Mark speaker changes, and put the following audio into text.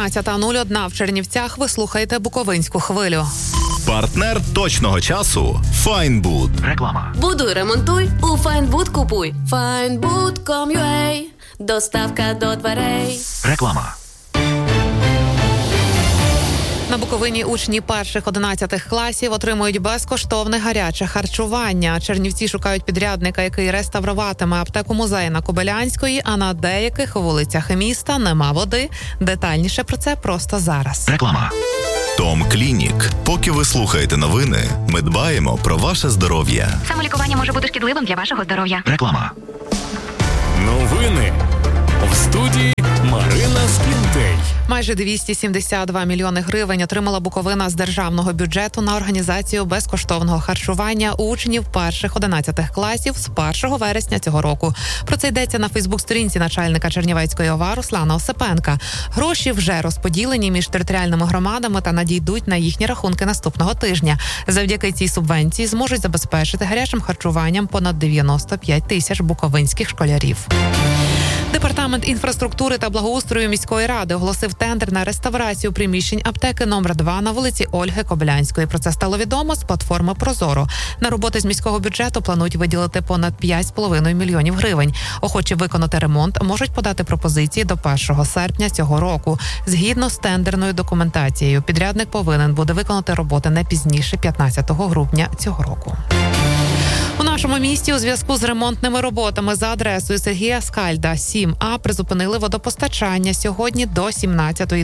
Speaker 1: 11:01 в Чернівцях. Ви слухаєте Буковинську хвилю.
Speaker 2: Партнер точного часу – Файнбуд.
Speaker 3: Реклама.
Speaker 4: Будуй, ремонтуй, у Файнбуд купуй. Findbood.com.ua. Доставка до дверей.
Speaker 3: Реклама.
Speaker 1: На Буковині учні перших 11 класів отримують безкоштовне гаряче харчування. Чернівці шукають підрядника, який реставруватиме аптеку-музей на Кобилянської, а на деяких вулицях міста нема води. Детальніше про це просто зараз.
Speaker 3: Реклама.
Speaker 2: Том Клінік. Поки ви слухаєте новини, ми дбаємо про ваше здоров'я.
Speaker 5: Самолікування може бути шкідливим для вашого здоров'я.
Speaker 3: Реклама.
Speaker 6: Новини. В студії Марина Склінтей.
Speaker 1: Майже 272 мільйони гривень отримала Буковина з державного бюджету на організацію безкоштовного харчування учнів перших 11 класів з 1 вересня цього року. Про це йдеться на Фейсбук-сторінці начальника Чернівецької ОВА Руслана Осипенка. Гроші вже розподілені між територіальними громадами та надійдуть на їхні рахунки наступного тижня. Завдяки цій субвенції зможуть забезпечити гарячим харчуванням понад 95 тисяч буковинських школярів. Департамент інфраструктури та благоустрою міської ради оголосив тендер на реставрацію приміщень аптеки номер 2 на вулиці Ольги Кобилянської. Про це стало відомо з платформи «Прозоро». На роботи з міського бюджету планують виділити понад 5,5 мільйонів гривень. Охочі виконати ремонт можуть подати пропозиції до 1 серпня цього року. Згідно з тендерною документацією, підрядник повинен буде виконати роботи не пізніше 15 грудня цього року. У нашому місті у зв'язку з ремонтними роботами за адресою Сергія Скальда, 7А, призупинили водопостачання сьогодні до 17:00